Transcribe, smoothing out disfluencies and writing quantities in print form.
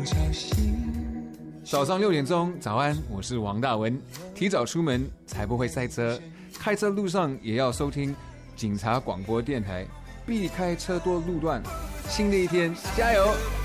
早上6点钟，早安，我是王大文。提早出门才不会塞车，开车路上也要收听警察广播电台，避开车多路段。新的一天，加油！